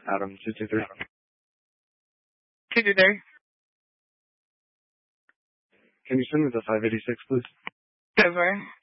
Adam 223. 223. Can you send me the 586, please? Over.